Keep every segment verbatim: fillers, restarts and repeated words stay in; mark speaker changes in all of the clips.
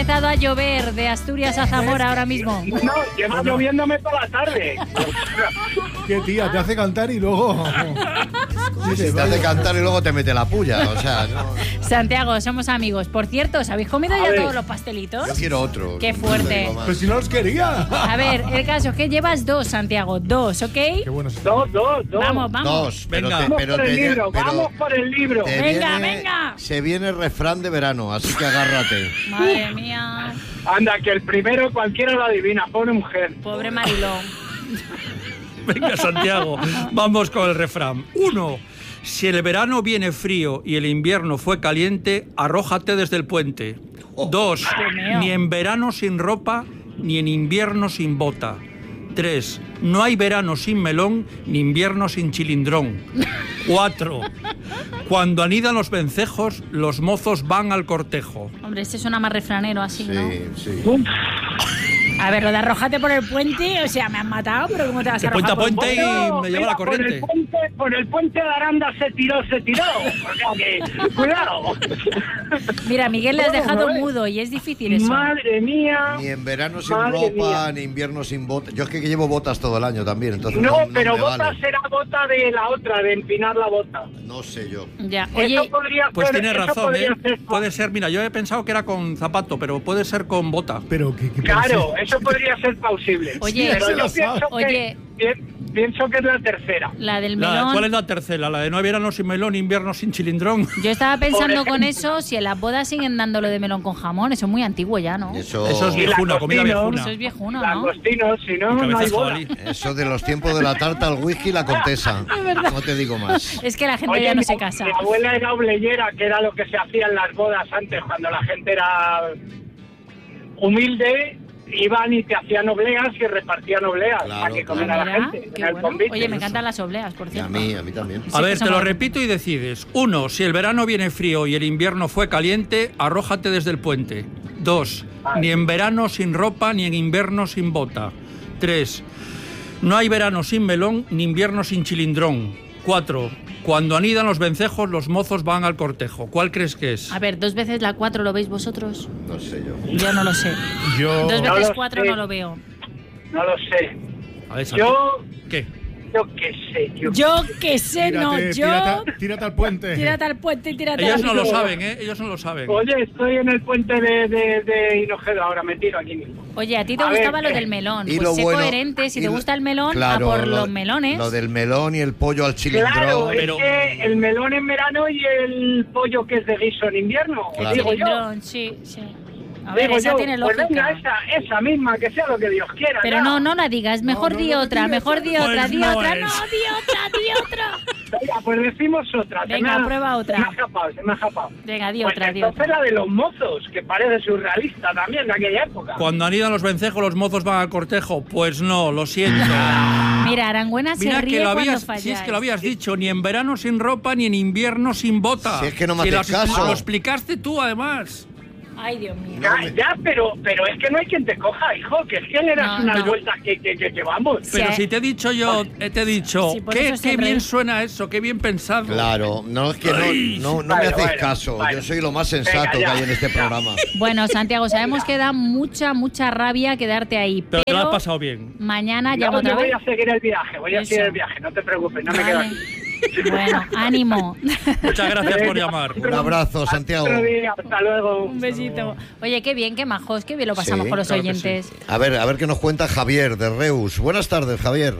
Speaker 1: empezado a llover de Asturias a Zamora ahora mismo.
Speaker 2: No, lleva no. lloviéndome toda la tarde.
Speaker 3: Qué tía, te hace cantar y luego...
Speaker 4: Sí, sí, te hace cantar y luego te mete la puya, o sea, no...
Speaker 1: Santiago, somos amigos. Por cierto, ¿os habéis comido a ya ver. todos los pastelitos?
Speaker 4: Yo quiero otro.
Speaker 1: Qué fuerte.
Speaker 3: No pues si no los quería.
Speaker 1: A ver, el caso es que llevas dos, Santiago, dos, ¿ok?
Speaker 3: Qué bueno.
Speaker 2: Dos, dos, dos.
Speaker 1: Vamos, vamos.
Speaker 4: Dos, pero
Speaker 2: venga.
Speaker 4: Te,
Speaker 2: Vamos
Speaker 4: pero
Speaker 2: por el
Speaker 4: te,
Speaker 2: libro,
Speaker 4: pero
Speaker 2: vamos por el libro.
Speaker 1: Venga,
Speaker 4: viene,
Speaker 1: venga.
Speaker 4: Se viene el refrán de verano, así que agárrate.
Speaker 1: Madre mía.
Speaker 2: Anda, que el primero cualquiera lo adivina, pobre mujer.
Speaker 1: Pobre Marilón.
Speaker 5: Venga, Santiago, vamos con el refrán. Uno. Si el verano viene frío y el invierno fue caliente, arrójate desde el puente. Dos. Ni en verano sin ropa, ni en invierno sin bota. Tres. No hay verano sin melón, ni invierno sin chilindrón. Cuatro. Cuando anidan los vencejos, los mozos van al cortejo.
Speaker 1: Hombre, este suena más refranero así,
Speaker 4: sí,
Speaker 1: ¿no?
Speaker 4: Sí, sí.
Speaker 1: A ver, lo de arrojate por el puente, o sea, me han matado, pero ¿cómo te vas a arrojar
Speaker 5: puente a
Speaker 1: por
Speaker 5: puente
Speaker 1: el puente?
Speaker 5: y
Speaker 2: No,
Speaker 5: me lleva
Speaker 2: mira,
Speaker 5: la corriente.
Speaker 2: Por el, puente, por el puente de Aranda se tiró, se tiró. O sea que, cuidado.
Speaker 1: Mira, Miguel le has dejado
Speaker 2: no,
Speaker 1: mudo y es difícil eso.
Speaker 2: Madre mía.
Speaker 4: Ni en verano sin
Speaker 2: Madre
Speaker 4: ropa,
Speaker 2: mía.
Speaker 4: ni invierno sin botas. Yo es que llevo botas todo el año también, entonces
Speaker 2: No,
Speaker 4: no, no
Speaker 2: pero
Speaker 4: me
Speaker 2: bota
Speaker 4: vale.
Speaker 2: será bota de la otra, de empinar la bota.
Speaker 4: No sé yo.
Speaker 1: Ya,
Speaker 2: Eso
Speaker 1: oye,
Speaker 2: podría
Speaker 5: Pues
Speaker 2: ser,
Speaker 5: tienes
Speaker 2: eso
Speaker 5: razón,
Speaker 2: podría
Speaker 5: ¿eh?
Speaker 2: ser-
Speaker 5: Puede ser, mira, yo he pensado que era con zapato, pero puede ser con bota.
Speaker 3: Pero que... que
Speaker 2: Claro,
Speaker 3: parece-
Speaker 2: eso podría ser plausible.
Speaker 1: Oye,
Speaker 2: pero yo
Speaker 3: lo sabe.
Speaker 2: pienso que,
Speaker 1: Oye.
Speaker 2: pi- pienso que es la tercera.
Speaker 1: la del
Speaker 5: La-
Speaker 1: melón.
Speaker 5: ¿Cuál es la tercera? La de no hay verano sin melón, invierno sin chilindrón.
Speaker 1: Yo estaba pensando
Speaker 2: Por
Speaker 1: con
Speaker 2: ejemplo.
Speaker 1: eso, si en las bodas siguen dándolo de melón con jamón, eso es muy antiguo ya, ¿no?
Speaker 4: Eso,
Speaker 5: Eso es viejuna, comida
Speaker 2: langostino.
Speaker 5: viejuna.
Speaker 1: Eso es viejuno, ¿no?
Speaker 2: Langostinos, si no,
Speaker 5: Y
Speaker 2: no
Speaker 5: cabeza
Speaker 2: hay
Speaker 5: de
Speaker 2: boda.
Speaker 5: jabalí.
Speaker 4: eso de los tiempos de la tarta, el whisky y la contesa. No te digo más.
Speaker 1: Es que la gente
Speaker 2: Oye,
Speaker 1: ya no
Speaker 2: mi,
Speaker 1: se casa.
Speaker 2: mi abuela era obleyera, que era lo que se hacía en las bodas antes, cuando la gente era humilde, iban y te hacían obleas y repartían obleas
Speaker 4: Claro,
Speaker 2: para que
Speaker 4: claro.
Speaker 2: comiera la
Speaker 1: Mira,
Speaker 2: gente
Speaker 1: qué
Speaker 2: en el
Speaker 1: bueno.
Speaker 2: convite.
Speaker 1: Oye, me encantan las obleas, por
Speaker 4: Y a
Speaker 1: cierto.
Speaker 4: mí, a mí también.
Speaker 1: Sí,
Speaker 5: A
Speaker 1: que
Speaker 5: ver,
Speaker 1: son
Speaker 5: te lo
Speaker 1: buenas.
Speaker 5: repito y decides. Uno, si el verano viene frío y el invierno fue caliente, arrójate desde el puente. Dos, ni en verano sin ropa, ni en invierno sin bota. Tres, no hay verano sin melón, ni invierno sin chilindrón. Cuatro, cuando anidan los vencejos, los mozos van al cortejo. ¿Cuál crees que es?
Speaker 1: A ver, dos veces la cuatro lo veis vosotros.
Speaker 4: No sé yo.
Speaker 1: Yo no lo sé.
Speaker 3: Yo...
Speaker 1: Dos
Speaker 2: No
Speaker 1: veces
Speaker 2: lo
Speaker 1: cuatro
Speaker 2: sé.
Speaker 1: no lo veo.
Speaker 2: No lo sé.
Speaker 5: A ver, Santi.
Speaker 2: Yo,
Speaker 5: ¿Qué?
Speaker 2: yo qué sé. Yo,
Speaker 1: Yo qué sé, no,
Speaker 3: Tírate,
Speaker 1: yo...
Speaker 3: tírate, tírate al puente.
Speaker 1: Tírate al puente y tírate
Speaker 5: Ellos
Speaker 1: al...
Speaker 5: no lo saben, ¿eh? Ellos no lo saben.
Speaker 2: Oye, estoy en el puente de, de, de Hinojedo ahora, me tiro aquí mismo.
Speaker 1: Oye, a ti te
Speaker 2: A ver,
Speaker 1: gustaba lo
Speaker 2: eh,
Speaker 1: del melón.
Speaker 4: Y
Speaker 1: Pues
Speaker 4: lo
Speaker 1: sé
Speaker 4: bueno-
Speaker 1: coherente, si
Speaker 4: y
Speaker 1: te
Speaker 4: lo-
Speaker 1: gusta el melón,
Speaker 4: claro,
Speaker 1: a por
Speaker 4: lo-
Speaker 1: los melones.
Speaker 4: Lo del melón y el pollo al chilindrón.
Speaker 2: Claro,
Speaker 5: pero-
Speaker 2: es que el melón en verano y el pollo que es de guiso en invierno.
Speaker 4: Claro.
Speaker 2: Digo yo.
Speaker 1: Cilindrón, sí, sí. A ver,
Speaker 2: Digo
Speaker 1: esa
Speaker 2: yo,
Speaker 1: tiene
Speaker 2: pues
Speaker 1: lógica.
Speaker 2: venga, esa, esa misma, que sea lo que Dios quiera.
Speaker 1: Pero
Speaker 2: ya.
Speaker 1: no, no la digas, mejor
Speaker 3: no,
Speaker 1: di
Speaker 3: no,
Speaker 1: otra,
Speaker 3: di
Speaker 1: mejor
Speaker 3: otra.
Speaker 1: di otra,
Speaker 5: Pues
Speaker 1: di
Speaker 5: no
Speaker 1: otra,
Speaker 5: es.
Speaker 1: no, di otra, di otra.
Speaker 2: Venga, pues decimos otra. se
Speaker 1: Venga,
Speaker 2: me ha-
Speaker 1: prueba otra.
Speaker 2: Se me ha escapado, se me ha escapado.
Speaker 1: Venga, di
Speaker 2: Pues
Speaker 1: otra, di
Speaker 2: entonces
Speaker 1: otra.
Speaker 2: la de los mozos, que parece surrealista también de aquella época.
Speaker 5: Cuando anidan los vencejos, los mozos van al cortejo. Pues no, lo siento.
Speaker 1: Mira, Arangüena se
Speaker 5: Mira
Speaker 1: ríe
Speaker 5: que lo
Speaker 1: cuando
Speaker 5: habías,
Speaker 1: falláis.
Speaker 5: si es que lo habías dicho, ni en verano sin ropa, ni en invierno sin bota.
Speaker 4: Si es que no me
Speaker 5: Si
Speaker 4: haces
Speaker 5: lo,
Speaker 4: caso.
Speaker 5: Lo explicaste tú, además.
Speaker 1: Ay, Dios mío.
Speaker 2: Ya, ya, pero, pero es que no hay quien te coja, hijo, que es que le das
Speaker 1: No,
Speaker 2: unas
Speaker 1: no.
Speaker 2: vueltas que, que, que, que vamos.
Speaker 5: Pero
Speaker 1: Sí.
Speaker 5: si te he dicho yo, eh, te he dicho,
Speaker 1: Sí, por
Speaker 5: qué,
Speaker 1: eso se
Speaker 5: qué
Speaker 1: ríe.
Speaker 5: bien suena eso, qué bien pensado.
Speaker 4: Claro, no es que
Speaker 5: Ay.
Speaker 4: no, no, no me
Speaker 2: Vale,
Speaker 4: hacéis
Speaker 2: vale,
Speaker 4: caso.
Speaker 2: vale.
Speaker 4: Yo soy lo más sensato
Speaker 2: Venga,
Speaker 4: que
Speaker 2: ya,
Speaker 4: hay en este
Speaker 2: ya.
Speaker 4: programa.
Speaker 1: Bueno, Santiago, sabemos que da mucha, mucha rabia quedarte ahí,
Speaker 5: Pero te lo
Speaker 1: pero
Speaker 5: has pasado bien.
Speaker 1: mañana
Speaker 2: Yo
Speaker 1: llamo otra
Speaker 2: voy
Speaker 1: vez.
Speaker 2: a seguir el viaje, voy a
Speaker 1: Eso.
Speaker 2: seguir el viaje, no te preocupes, no me quedo
Speaker 1: Vale.
Speaker 2: aquí.
Speaker 1: Bueno, ánimo.
Speaker 5: Muchas gracias por
Speaker 2: Venga,
Speaker 5: llamar.
Speaker 4: Un abrazo, Santiago.
Speaker 2: Otro día, hasta luego.
Speaker 1: Un besito. Oye, qué bien, qué majos, qué bien lo pasamos
Speaker 4: Sí,
Speaker 1: con los
Speaker 5: claro que
Speaker 1: oyentes.
Speaker 4: A ver, a ver qué nos cuenta Javier de Reus. Buenas tardes, Javier.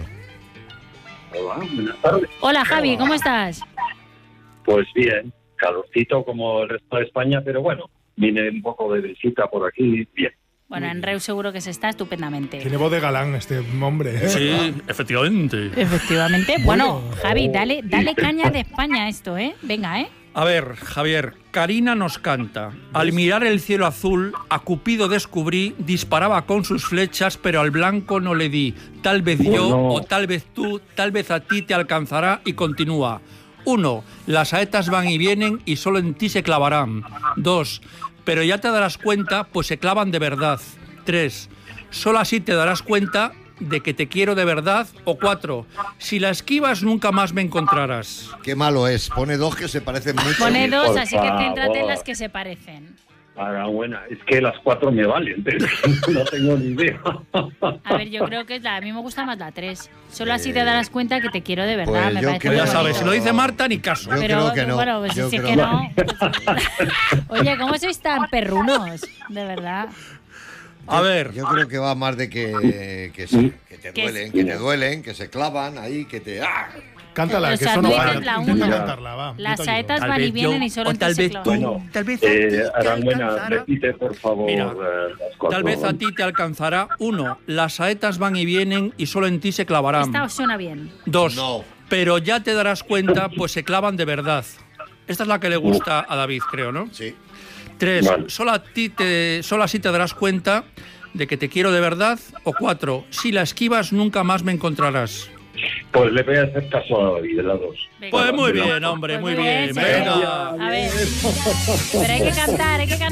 Speaker 6: Hola, buenas tardes.
Speaker 1: Hola, Javi, ¿cómo estás?
Speaker 6: Pues bien, calorcito como el resto de España, pero bueno, vine un poco de visita por aquí, bien.
Speaker 1: Bueno, en Reus seguro que se está estupendamente.
Speaker 3: Tiene voz de galán este hombre. ¿eh?
Speaker 5: Sí, efectivamente.
Speaker 1: Efectivamente. Bueno,
Speaker 3: Bueno.
Speaker 1: Javi, dale, dale caña de España a esto, ¿eh? Venga, ¿eh?
Speaker 5: A ver, Javier, Karina nos canta. Al mirar el cielo azul, a Cupido descubrí, disparaba con sus flechas, pero al blanco no le di. Tal vez yo,
Speaker 6: Oh, no.
Speaker 5: o tal vez tú, tal vez a ti te alcanzará, y continúa. Uno, las saetas van y vienen y solo en ti se clavarán. Dos, pero ya te darás cuenta, pues se clavan de verdad. Tres, solo así te darás cuenta de que te quiero de verdad. O cuatro, si la esquivas nunca más me encontrarás.
Speaker 4: Qué malo es. Pone dos que se parecen mucho.
Speaker 1: Pone dos,
Speaker 6: por
Speaker 1: así que
Speaker 6: favor.
Speaker 1: céntrate en las que se parecen.
Speaker 6: Ahora, buena, es que las cuatro me valen, pero no tengo ni idea.
Speaker 1: A ver, yo creo que es la, a mí me gusta más la tres. Solo así te darás cuenta que te quiero de verdad.
Speaker 4: pues
Speaker 1: me
Speaker 4: yo
Speaker 1: parece
Speaker 4: creo-
Speaker 1: muy
Speaker 5: Ya sabes,
Speaker 1: bonito.
Speaker 5: si lo dice Marta, ni caso.
Speaker 4: Yo
Speaker 1: Pero,
Speaker 4: creo que no.
Speaker 1: bueno, pues
Speaker 4: Yo
Speaker 1: si es
Speaker 4: creo-
Speaker 1: que no. Oye, ¿cómo sois tan perrunos? De verdad.
Speaker 5: A ver,
Speaker 4: Yo creo que va más de que, que, se- que te
Speaker 1: Que
Speaker 4: duelen,
Speaker 1: es-
Speaker 4: que te duelen, que se clavan ahí, que te... ¡ah!
Speaker 3: Cántala,
Speaker 1: Los
Speaker 3: que eso no
Speaker 1: atletas,
Speaker 3: vale.
Speaker 1: la
Speaker 3: Intenta
Speaker 1: uno.
Speaker 3: cantarla, va.
Speaker 1: Las
Speaker 3: yo te ayudo.
Speaker 1: saetas
Speaker 5: tal
Speaker 1: van y
Speaker 5: vez
Speaker 1: vienen
Speaker 5: yo,
Speaker 1: y solo
Speaker 5: o
Speaker 1: en
Speaker 5: tal
Speaker 1: ti se
Speaker 5: vez
Speaker 1: clavan.
Speaker 5: tú,
Speaker 6: Bueno,
Speaker 5: tal vez a ti
Speaker 6: Eh,
Speaker 5: te
Speaker 6: Aranguena,
Speaker 5: alcanzará.
Speaker 6: repite, por favor,
Speaker 5: Mira,
Speaker 6: eh, las cuatro.
Speaker 5: Tal vez a ti te alcanzará. Uno, las saetas van y vienen y solo en ti se clavarán.
Speaker 1: Esta os suena bien.
Speaker 5: Dos,
Speaker 4: No.
Speaker 5: pero ya te darás cuenta, pues se clavan de verdad. Esta es la que le gusta a David, creo, ¿no?
Speaker 4: Sí.
Speaker 5: Tres,
Speaker 6: Vale.
Speaker 5: solo, a ti te, solo así te darás cuenta de que te quiero de verdad. O cuatro, si la esquivas nunca más me encontrarás.
Speaker 6: Pues le voy a hacer caso a David, de las dos.
Speaker 1: Venga.
Speaker 5: Pues muy
Speaker 6: Venga.
Speaker 5: bien, hombre,
Speaker 1: Pues
Speaker 5: muy bien.
Speaker 1: señor.
Speaker 5: Venga.
Speaker 1: A ver. Pero hay que cantar, hay que cantar.